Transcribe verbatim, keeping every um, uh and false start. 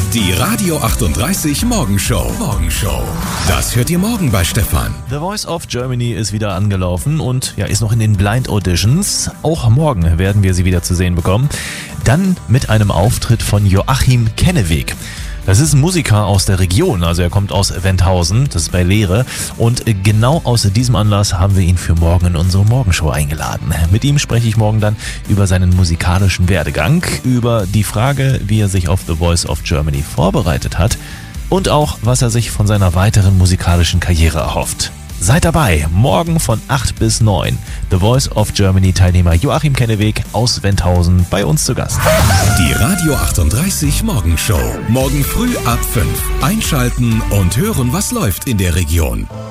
Die Radio achtunddreißig Morgenshow. Morgenshow. Das hört ihr morgen bei Stefan. The Voice of Germany ist wieder angelaufen und ja, ist noch in den Blind Auditions. Auch morgen werden wir sie wieder zu sehen bekommen. Dann mit einem Auftritt von Joachim Kenneweg. Das ist ein Musiker aus der Region, also er kommt aus Wenthausen, das ist bei Lehre. Und genau aus diesem Anlass haben wir ihn für morgen in unsere Morgenshow eingeladen. Mit ihm spreche ich morgen dann über seinen musikalischen Werdegang, über die Frage, wie er sich auf The Voice of Germany vorbereitet hat und auch, was er sich von seiner weiteren musikalischen Karriere erhofft. Seid dabei, morgen von acht bis neun. The Voice of Germany Teilnehmer Joachim Kenneweg aus Wenthausen bei uns zu Gast. Die Radio achtunddreißig Morgenshow. Morgen früh ab fünf. Einschalten und hören, was läuft in der Region.